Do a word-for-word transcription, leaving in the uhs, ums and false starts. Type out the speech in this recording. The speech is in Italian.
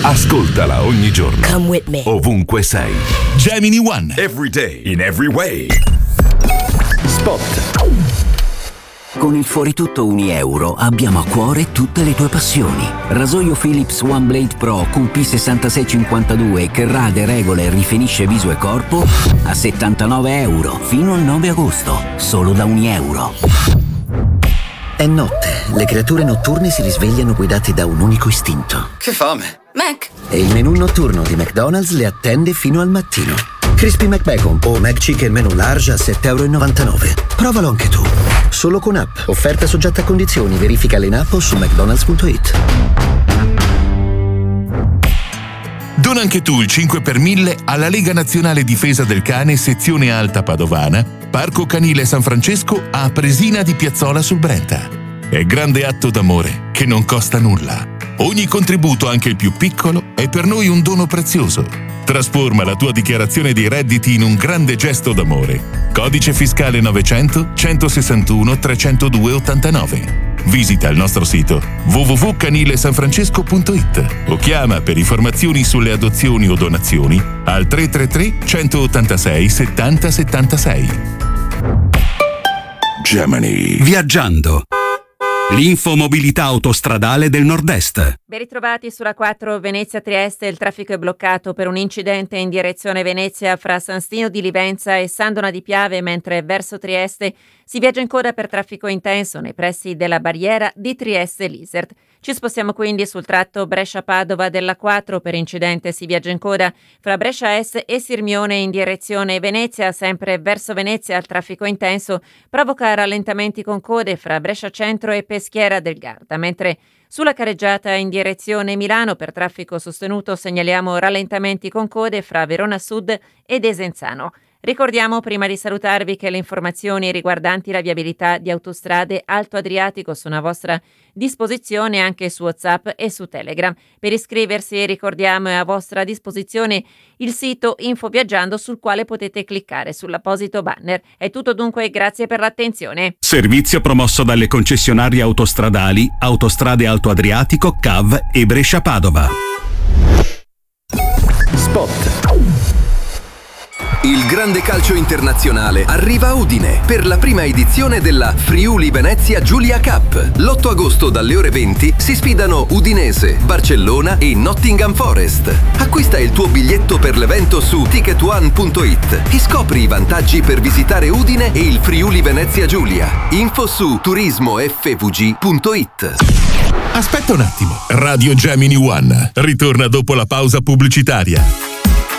Ascoltala ogni giorno. Come with me. Ovunque sei. Gemini One. Every day, in every way. Spot. Con il Fuoritutto Unieuro abbiamo a cuore tutte le tue passioni. Rasoio Philips One Blade Pro Q P sessantasei cinquantadue che rade, regola e rifinisce viso e corpo a settantanove euro fino al nove agosto, solo da Unieuro. È notte, le creature notturne si risvegliano guidate da un unico istinto. Che fame! Mac! E il menù notturno di McDonald's le attende fino al mattino. Crispy McBacon o McChicken menù large a sette e novantanove euro. Provalo anche tu. Solo con app. Offerta soggetta a condizioni. Verificale in app o su mcdonalds punto it. Dona anche tu il cinque per mille alla Lega Nazionale Difesa del Cane sezione Alta Padovana, Parco Canile San Francesco a Presina di Piazzola sul Brenta. È grande atto d'amore che non costa nulla. Ogni contributo, anche il più piccolo, è per noi un dono prezioso. Trasforma la tua dichiarazione dei redditi in un grande gesto d'amore. Codice fiscale novecento centosessantuno trecentodue ottantanove. Visita il nostro sito w w w punto canile san francesco punto it o chiama per informazioni sulle adozioni o donazioni al tre tre tre centottantasei settanta settantasei. Gemini. Viaggiando. L'infomobilità autostradale del Nord-Est. Ben ritrovati sulla quattro Venezia-Trieste. Il traffico è bloccato per un incidente in direzione Venezia fra San Stino di Livenza e Sandona di Piave, mentre verso Trieste si viaggia in coda per traffico intenso nei pressi della barriera di Trieste-Lisert. Ci spostiamo quindi sul tratto Brescia-Padova della quattro. Per incidente si viaggia in coda fra Brescia Est e Sirmione in direzione Venezia. Sempre verso Venezia il traffico intenso provoca rallentamenti con code fra Brescia Centro e Peschiera del Garda, mentre sulla carreggiata in direzione Milano per traffico sostenuto segnaliamo rallentamenti con code fra Verona Sud e Desenzano. Ricordiamo prima di salutarvi che le informazioni riguardanti la viabilità di autostrade Alto Adriatico sono a vostra disposizione anche su WhatsApp e su Telegram. Per iscriversi ricordiamo è a vostra disposizione il sito Infoviaggiando sul quale potete cliccare sull'apposito banner. È tutto dunque, grazie per l'attenzione. Servizio promosso dalle concessionarie autostradali Autostrade Alto Adriatico, C A V e Brescia Padova. Spot. Il grande calcio internazionale arriva a Udine per la prima edizione della Friuli Venezia Giulia Cup. L'otto agosto dalle ore venti si sfidano Udinese, Barcellona e Nottingham Forest. Acquista il tuo biglietto per l'evento su ticket one punto it e scopri i vantaggi per visitare Udine e il Friuli Venezia Giulia. Info su turismo f v g punto it. Aspetta un attimo. Radio Gemini One ritorna dopo la pausa pubblicitaria.